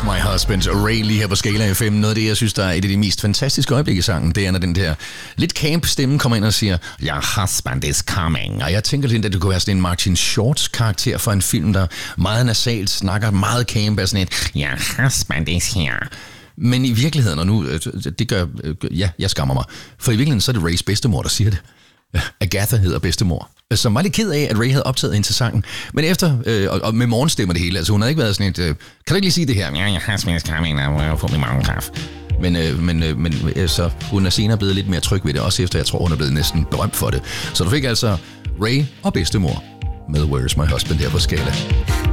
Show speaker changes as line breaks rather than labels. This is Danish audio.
Where's My Husband? Ray lige her på Skala FM. Noget af det, jeg synes, der er et af de mest fantastiske øjeblikke i sangen, det er, når den der lidt camp stemme kommer ind og siger, Your husband is coming. Og jeg tænker lidt, at det kunne være sådan en Martin Shorts karakter for en film, der meget nasalt snakker meget camp af sådan et, Your husband is here. Men i virkeligheden, og nu, det gør, jeg skammer mig, for i virkeligheden, så er det Rays bedstemor, der siger det. Agatha hedder bedstemor, som var lidt ked af, at Ray havde optaget hende til sangen. Men efter, og med morgenstemmer det hele, altså hun havde ikke været sådan et, kan du ikke lige sige det her? Ja, jeg har smidt coming, og jeg får min morgenkaffe. Men så hun er senere blevet lidt mere tryg ved det, også efter jeg tror, hun er blevet næsten berømt for det. Så du fik altså Ray og bedstemor med Where's My Husband her på Skala.